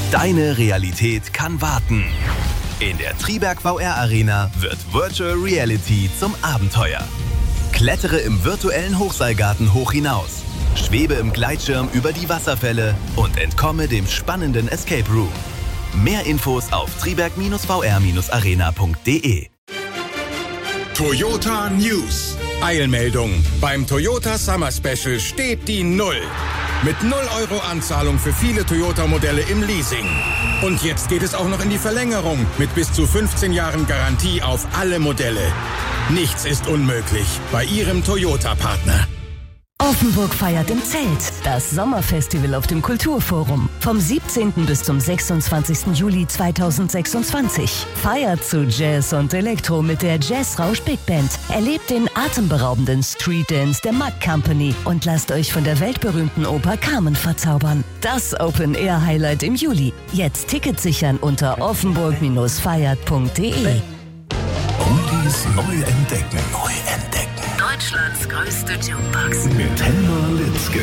Deine Realität kann warten. In der Triberg VR Arena wird Virtual Reality zum Abenteuer. Klettere im virtuellen Hochseilgarten hoch hinaus, schwebe im Gleitschirm über die Wasserfälle und entkomme dem spannenden Escape Room. Mehr Infos auf triberg-vr-arena.de. Toyota News. Eilmeldung. Beim Toyota Summer Special steht die Null. Mit 0 € Anzahlung für viele Toyota-Modelle im Leasing. Und jetzt geht es auch noch in die Verlängerung mit bis zu 15 Jahren Garantie auf alle Modelle. Nichts ist unmöglich bei Ihrem Toyota-Partner. Offenburg feiert im Zelt. Das Sommerfestival auf dem Kulturforum. Vom 17. bis zum 26. Juli 2026. Feiert zu Jazz und Elektro mit der Jazzrausch Big Band. Erlebt den atemberaubenden Street Dance der Mack Company und lasst euch von der weltberühmten Oper Carmen verzaubern. Das Open-Air-Highlight im Juli. Jetzt Tickets sichern unter offenburg-feiert.de. Oldies neu entdecken. Deutschlands größte Jukebox. Mit Helma Litzke.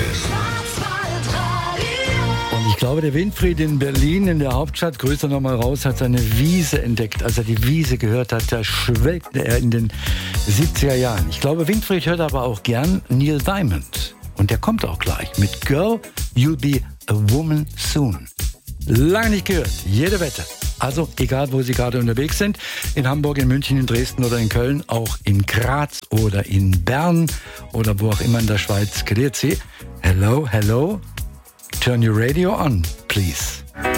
Und ich glaube, der Winfried in Berlin, in der Hauptstadt, Grüße nochmal raus, hat seine Wiese entdeckt. Als er die Wiese gehört hat, da schwelgte er in den 70er Jahren. Ich glaube, Winfried hört aber auch gern Neil Diamond. Und der kommt auch gleich mit Girl, You'll Be a Woman Soon. Lange nicht gehört, jede Wette. Also, egal wo Sie gerade unterwegs sind, in Hamburg, in München, in Dresden oder in Köln, auch in Graz oder in Bern oder wo auch immer in der Schweiz, grüezi. Hello, hello. Turn your radio on, please.